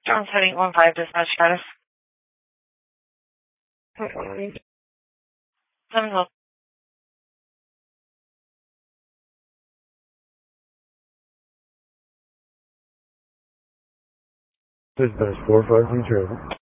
John's heading 15 dispatch status. 712. Dispatch 45 from travel.